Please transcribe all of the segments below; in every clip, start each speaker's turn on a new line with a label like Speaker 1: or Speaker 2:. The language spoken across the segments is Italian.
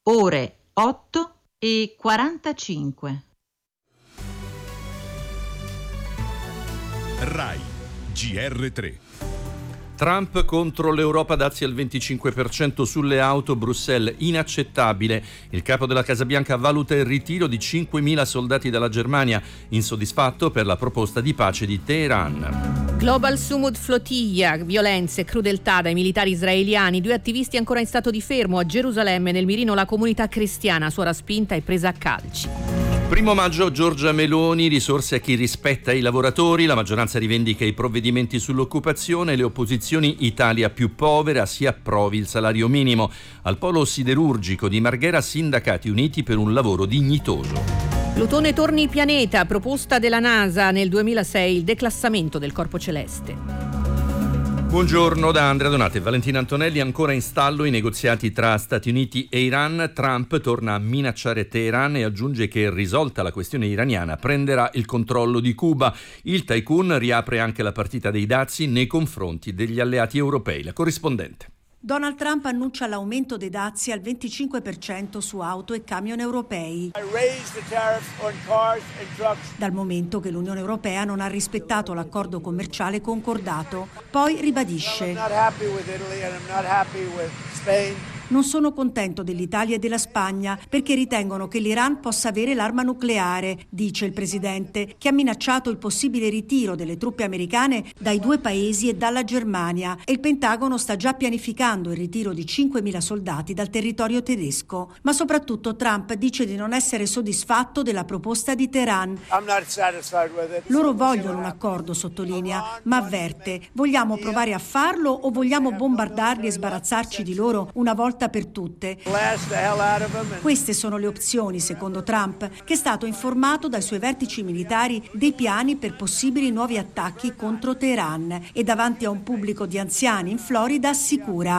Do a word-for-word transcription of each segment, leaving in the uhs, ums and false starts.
Speaker 1: ore otto e quarantacinque.
Speaker 2: Rai G R tre.
Speaker 3: Trump contro l'Europa, dazi al venticinque per cento sulle auto, Bruxelles inaccettabile. Il capo della Casa Bianca valuta il ritiro di cinquemila soldati dalla Germania, insoddisfatto per la proposta di pace di Teheran.
Speaker 4: Global Summit Flotilla, violenze e crudeltà dai militari israeliani, due attivisti ancora in stato di fermo a Gerusalemme, nel mirino la comunità cristiana, suora spinta e presa a calci.
Speaker 3: Primo maggio, Giorgia Meloni, risorse a chi rispetta i lavoratori, la maggioranza rivendica i provvedimenti sull'occupazione, le opposizioni Italia più povera, si approvi il salario minimo. Al polo siderurgico di Marghera, sindacati uniti per un lavoro dignitoso.
Speaker 4: Plutone torni pianeta, proposta della NASA nel duemilasei, il declassamento del corpo celeste.
Speaker 3: Buongiorno da Andrea Donati e Valentina Antonelli. Ancora in stallo i negoziati tra Stati Uniti e Iran. Trump torna a minacciare Teheran e aggiunge che, risolta la questione iraniana, prenderà il controllo di Cuba. Il tycoon riapre anche la partita dei dazi nei confronti degli alleati europei. La corrispondente.
Speaker 5: Donald Trump annuncia l'aumento dei dazi al venticinque per cento su auto e camion europei, dal momento che l'Unione Europea non ha rispettato l'accordo commerciale concordato. Poi ribadisce: non sono contento dell'Italia e della Spagna perché ritengono che l'Iran possa avere l'arma nucleare, dice il presidente, che ha minacciato il possibile ritiro delle truppe americane dai due paesi e dalla Germania, e il Pentagono sta già pianificando il ritiro di cinquemila soldati dal territorio tedesco. Ma soprattutto Trump dice di non essere soddisfatto della proposta di Teheran. Loro vogliono un accordo, sottolinea, ma avverte: vogliamo provare a farlo o vogliamo bombardarli e sbarazzarci di loro una volta per tutte? Queste sono le opzioni, secondo Trump, che è stato informato dai suoi vertici militari dei piani per possibili nuovi attacchi contro Teheran, e davanti a un pubblico di anziani in Florida assicura: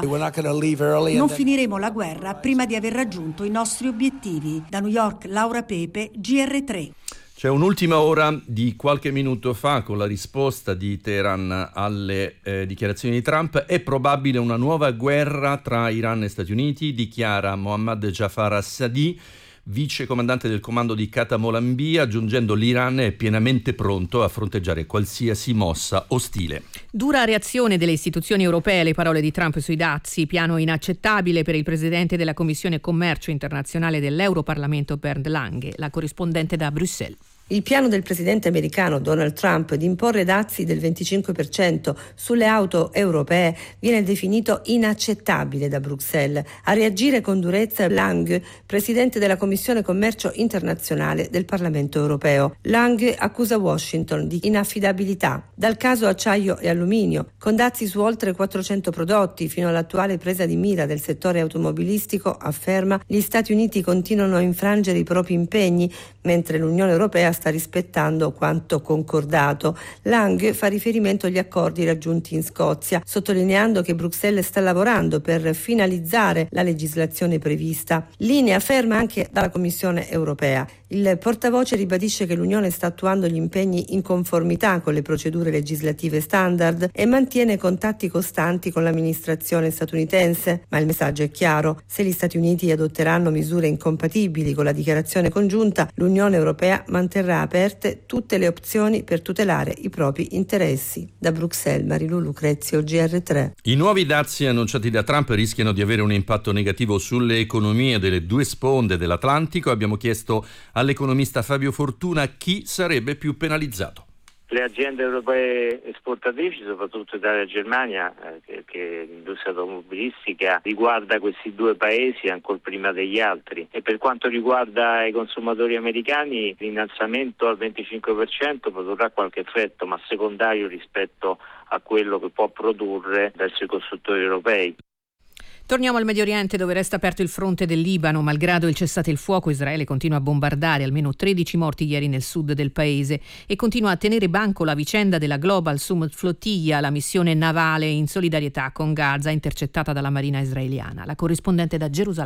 Speaker 5: non finiremo la guerra prima di aver raggiunto i nostri obiettivi. Da New York, Laura Pepe, G R tre.
Speaker 3: C'è un'ultima ora di qualche minuto fa con la risposta di Teheran alle eh, dichiarazioni di Trump. È probabile una nuova guerra tra Iran e Stati Uniti, dichiara Mohammad Jafar Assadi, vice comandante del comando di Katamolanbia, aggiungendo: l'Iran è pienamente pronto a fronteggiare qualsiasi mossa ostile.
Speaker 4: Dura reazione delle istituzioni europee alle parole di Trump sui dazi, piano inaccettabile per il presidente della Commissione Commercio Internazionale dell'Europarlamento Bernd Lange. La corrispondente da Bruxelles.
Speaker 6: Il piano del presidente americano Donald Trump di imporre dazi del venticinque per cento sulle auto europee viene definito inaccettabile da Bruxelles. A reagire con durezza Lange, presidente della Commissione Commercio Internazionale del Parlamento Europeo. Lange accusa Washington di inaffidabilità. Dal caso acciaio e alluminio, con dazi su oltre quattrocento prodotti fino all'attuale presa di mira del settore automobilistico, afferma, gli Stati Uniti continuano a infrangere i propri impegni, mentre l'Unione Europea sta rispettando quanto concordato. Lang fa riferimento agli accordi raggiunti in Scozia, sottolineando che Bruxelles sta lavorando per finalizzare la legislazione prevista. Linea ferma anche dalla Commissione Europea. Il portavoce ribadisce che l'Unione sta attuando gli impegni in conformità con le procedure legislative standard e mantiene contatti costanti con l'amministrazione statunitense, ma il messaggio è chiaro: se gli Stati Uniti adotteranno misure incompatibili con la dichiarazione congiunta, l'Unione Europea manterrà aperte tutte le opzioni per tutelare i propri interessi. Da Bruxelles, Marilu Lucrezio, G R tre.
Speaker 3: I nuovi dazi annunciati da Trump rischiano di avere un impatto negativo sulle economie delle due sponde dell'Atlantico. Abbiamo chiesto all'economista Fabio Fortuna chi sarebbe più penalizzato.
Speaker 7: Le aziende europee esportatrici, soprattutto Italia e Germania, eh, perché l'industria automobilistica riguarda questi due paesi ancora prima degli altri. E per quanto riguarda i consumatori americani, l'innalzamento al venticinque per cento produrrà qualche effetto, ma secondario rispetto a quello che può produrre verso i costruttori europei.
Speaker 4: Torniamo al Medio Oriente, dove resta aperto il fronte del Libano. Malgrado il cessate il fuoco, Israele continua a bombardare, almeno tredici morti ieri nel sud del paese, e continua a tenere banco la vicenda della Global Summit Flotilla, la missione navale in solidarietà con Gaza intercettata dalla marina israeliana. La corrispondente da Gerusalemme.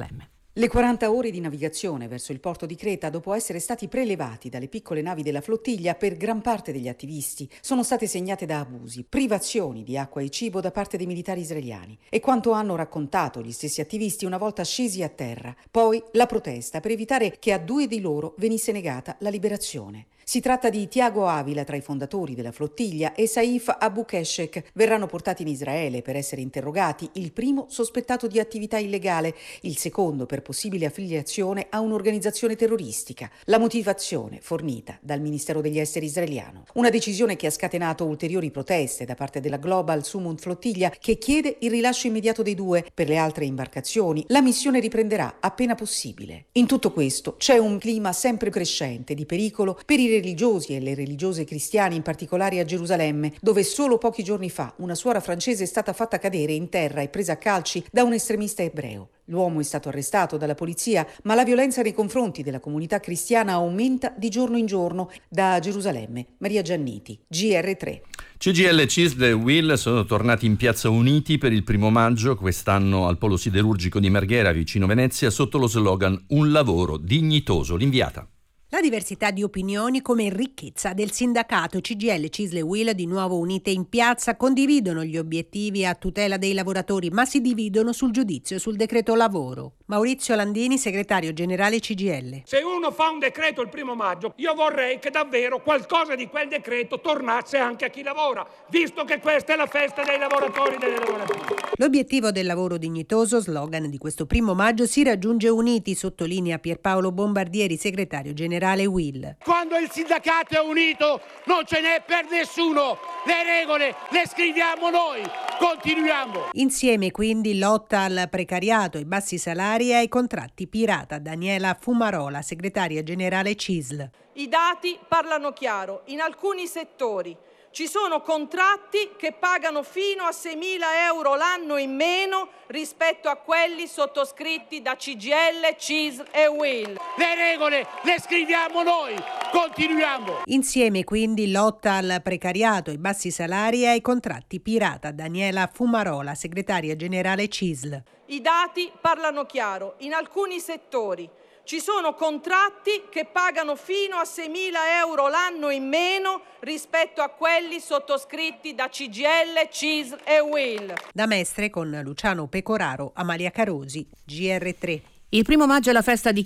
Speaker 8: Le quaranta ore di navigazione verso il porto di Creta, dopo essere stati prelevati dalle piccole navi della flottiglia per gran parte degli attivisti, sono state segnate da abusi, privazioni di acqua e cibo da parte dei militari israeliani. E quanto hanno raccontato gli stessi attivisti una volta scesi a terra. Poi la protesta per evitare che a due di loro venisse negata la liberazione. Si tratta di Tiago Avila, tra i fondatori della flottiglia, e Saif Abu Keshek. Verranno portati in Israele per essere interrogati, il primo sospettato di attività illegale, il secondo per possibile affiliazione a un'organizzazione terroristica. La motivazione fornita dal Ministero degli Esteri israeliano. Una decisione che ha scatenato ulteriori proteste da parte della Global Summon Flottiglia, che chiede il rilascio immediato dei due. Per le altre imbarcazioni la missione riprenderà appena possibile. In tutto questo c'è un clima sempre crescente di pericolo per i religiosi e le religiose cristiane, in particolare a Gerusalemme, dove solo pochi giorni fa una suora francese è stata fatta cadere in terra e presa a calci da un estremista ebreo. L'uomo è stato arrestato dalla polizia, ma la violenza nei confronti della comunità cristiana aumenta di giorno in giorno. Da Gerusalemme, Maria Gianniti, G R tre.
Speaker 3: C G I L, C I S L e U I L sono tornati in Piazza Uniti per il primo maggio, quest'anno al polo siderurgico di Marghera, vicino Venezia, sotto lo slogan "Un lavoro dignitoso". L'inviata.
Speaker 9: La diversità di opinioni come ricchezza del sindacato. C G I L, C I S L e U I L, di nuovo unite in piazza, condividono gli obiettivi a tutela dei lavoratori, ma si dividono sul giudizio sul decreto lavoro. Maurizio Landini, segretario generale C G I L.
Speaker 10: Se uno fa un decreto il primo maggio, io vorrei che davvero qualcosa di quel decreto tornasse anche a chi lavora, visto che questa è la festa dei lavoratori e delle lavoratrici.
Speaker 9: L'obiettivo del lavoro dignitoso, slogan di questo primo maggio, si raggiunge uniti, sottolinea Pierpaolo Bombardieri, segretario generale U I L.
Speaker 10: Quando il sindacato è unito non ce n'è per nessuno, le regole le scriviamo noi, continuiamo.
Speaker 9: Insieme quindi lotta al precariato, ai bassi salari e ai contratti pirata. Daniela Fumarola, segretaria generale C I S L.
Speaker 11: I dati parlano chiaro, in alcuni settori ci sono contratti che pagano fino a seimila euro l'anno in meno rispetto a quelli sottoscritti da C G I L, C I S L e U I L.
Speaker 10: Le regole le scriviamo noi, continuiamo.
Speaker 9: Insieme quindi lotta al precariato, ai bassi salari e ai contratti pirata. Daniela Fumarola, segretaria generale C I S L.
Speaker 11: I dati parlano chiaro, in alcuni settori ci sono contratti che pagano fino a seimila euro l'anno in meno rispetto a quelli sottoscritti da C G I L, C I S L e U I L.
Speaker 9: Da Mestre con Luciano Pecoraro, Amalia Carosi, G R tre.
Speaker 4: Il primo maggio è la festa di